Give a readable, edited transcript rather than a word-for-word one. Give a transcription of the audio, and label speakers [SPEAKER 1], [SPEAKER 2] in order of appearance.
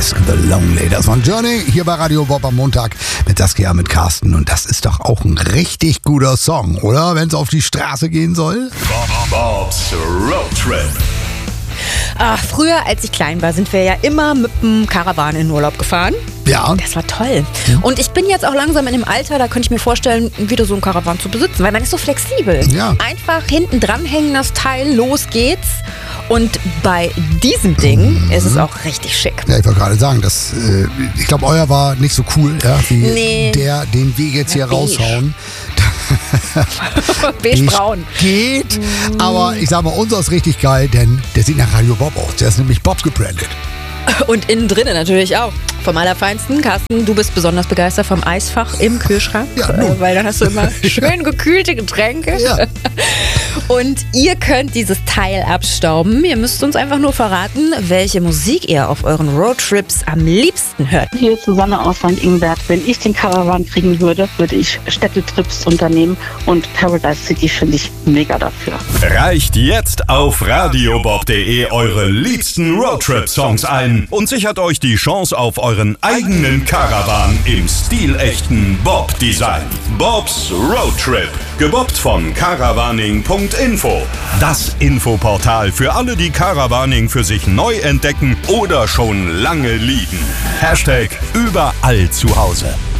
[SPEAKER 1] Ask the Lonely. Das war Journey hier bei Radio Bob am Montag mit Saskia, mit Carsten. Und das ist doch auch ein richtig guter Song, oder? Wenn es auf die Straße gehen soll.
[SPEAKER 2] Bobs Road Trip.
[SPEAKER 3] Ach, früher, als ich klein war, sind wir ja immer mit dem Karawan in den Urlaub gefahren.
[SPEAKER 1] Ja.
[SPEAKER 3] Das war toll. Und ich bin jetzt auch langsam in dem Alter, da könnte ich mir vorstellen, wieder so einen Karawan zu besitzen, weil man ist so flexibel.
[SPEAKER 1] Ja.
[SPEAKER 3] Einfach hinten dranhängen das Teil, los geht's. Und bei diesem Ding ist es auch richtig schick.
[SPEAKER 1] Ja, ich wollte gerade sagen, ich glaube, euer war nicht so cool, ja, wie
[SPEAKER 3] Nee.
[SPEAKER 1] den wir jetzt hier
[SPEAKER 3] Beige.
[SPEAKER 1] raushauen.
[SPEAKER 3] Beige-braun.
[SPEAKER 1] Geht, aber ich sag mal, unser ist richtig geil, denn der sieht nach Radio Bob aus. Der ist nämlich Bob gebrandet.
[SPEAKER 3] Und innen drinnen natürlich auch. Vom Allerfeinsten. Carsten, du bist besonders begeistert vom Eisfach im Kühlschrank.
[SPEAKER 1] Ja, nun.
[SPEAKER 3] Weil dann hast du immer schön gekühlte Getränke.
[SPEAKER 1] Ja.
[SPEAKER 3] Und ihr könnt dieses Teil abstauben. Ihr müsst uns einfach nur verraten, welche Musik ihr auf euren Roadtrips am liebsten hört.
[SPEAKER 4] Hier ist Susanne aus St. Ingbert. Wenn ich den Caravan kriegen würde, würde ich Städtetrips unternehmen und Paradise City finde ich mega dafür.
[SPEAKER 2] Reicht jetzt auf radiobob.de eure liebsten Roadtrip-Songs ein und sichert euch die Chance auf euren eigenen Caravan im stilechten Bob-Design. Bobs Road Trip, gebobbt von caravaning.info. Das Infoportal für alle, die Caravaning für sich neu entdecken oder schon lange lieben. #überall zu Hause.